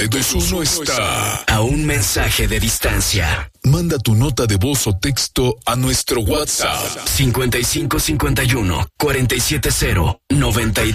921 está a un mensaje de distancia. Manda tu nota de voz o texto a nuestro WhatsApp 5551 470 92.